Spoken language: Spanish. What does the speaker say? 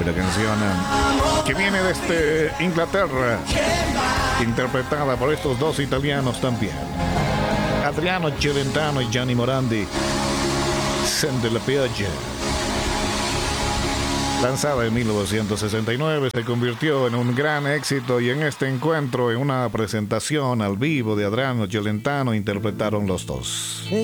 una canción que viene desde Inglaterra, interpretada por estos dos italianos también, Adriano Celentano y Gianni Morandi. Sende la pioggia. Lanzada en 1969, se convirtió en un gran éxito y en este encuentro, en una presentación al vivo de Adriano Celentano, interpretaron los dos.